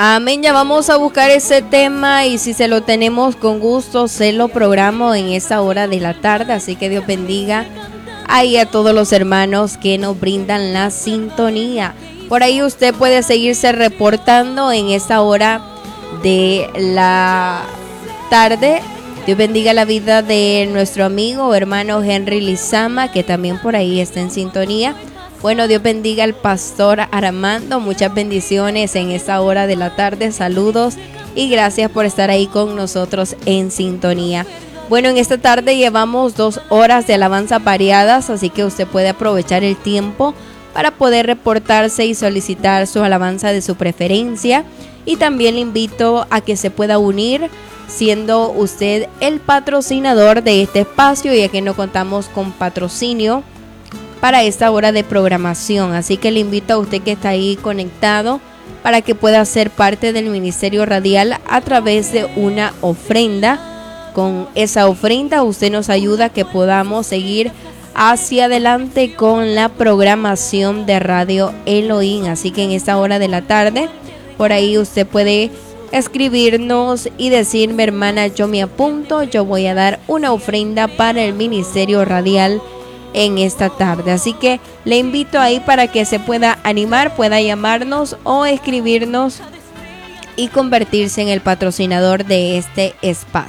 Amén, ya vamos a buscar ese tema y si se lo tenemos con gusto, se lo programo en esta hora de la tarde. Así que Dios bendiga ahí a todos los hermanos que nos brindan la sintonía. Por ahí usted puede seguirse reportando en esta hora de la tarde. Dios bendiga la vida de nuestro amigo hermano Henry Lizama, que también por ahí está en sintonía. Bueno, Dios bendiga al pastor Armando, muchas bendiciones en esta hora de la tarde, saludos y gracias por estar ahí con nosotros en sintonía. Bueno, en esta tarde llevamos 2 horas de alabanza variadas, así que usted puede aprovechar el tiempo para poder reportarse y solicitar su alabanza de su preferencia. Y también le invito a que se pueda unir siendo usted el patrocinador de este espacio, ya que no contamos con patrocinio para esta hora de programación. Así que le invito a usted que está ahí conectado para que pueda ser parte del Ministerio Radial a través de una ofrenda. Con esa ofrenda usted nos ayuda a que podamos seguir hacia adelante con la programación de Radio Elohim. Así que en esta hora de la tarde, por ahí usted puede escribirnos y decirme: hermana, yo me apunto, yo voy a dar una ofrenda para el Ministerio Radial en esta tarde. Así que le invito ahí para que se pueda animar, pueda llamarnos o escribirnos y convertirse en el patrocinador de este espacio.